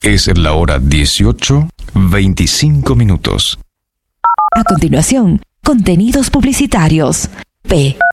Es la hora 18:25. A continuación, contenidos publicitarios. P.